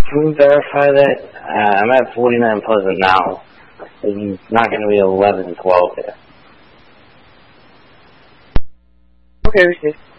Can we verify that? I'm at 49 Pleasant now. It's not going to be 11-12 here. Okay, we see.